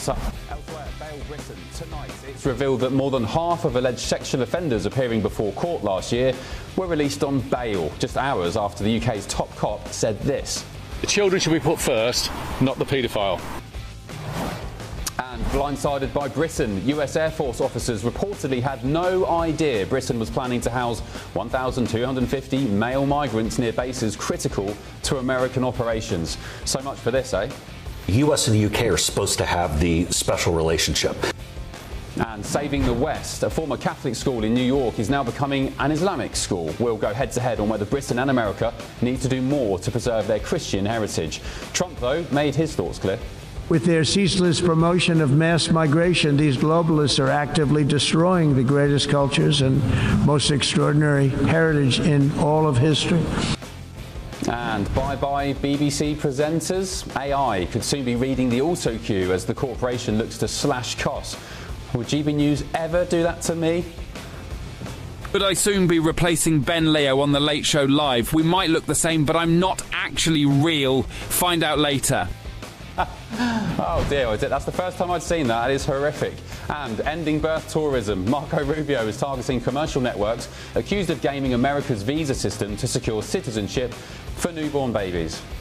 What's up? Elsewhere, Bail Britain. Tonight, it's revealed that more than half of alleged sexual offenders appearing before court last year were released on bail, just hours after the UK's top cop said this. The children should be put first, not the paedophile. And blindsided by Britain, US Air Force officers reportedly had no idea Britain was planning to house 1,250 male migrants near bases critical to American operations. So much for this, eh? The US and the UK are supposed to have the special relationship. And saving the West, a former Catholic school in New York is now becoming an Islamic school. We'll go head-to-head on whether Britain and America need to do more to preserve their Christian heritage. Trump, though, made his thoughts clear. With their ceaseless promotion of mass migration, these globalists are actively destroying the greatest cultures and most extraordinary heritage in all of history. And bye-bye BBC presenters. AI could soon be reading the auto cue as the corporation looks to slash costs. Would GB News ever do that to me? Could I soon be replacing Ben Leo on The Late Show Live? We might look the same, but I'm not actually real. Find out later. Oh dear, that's the first time I'd seen that. That is horrific. And ending birth tourism. Marco Rubio is targeting commercial networks accused of gaming America's visa system to secure citizenship for newborn babies.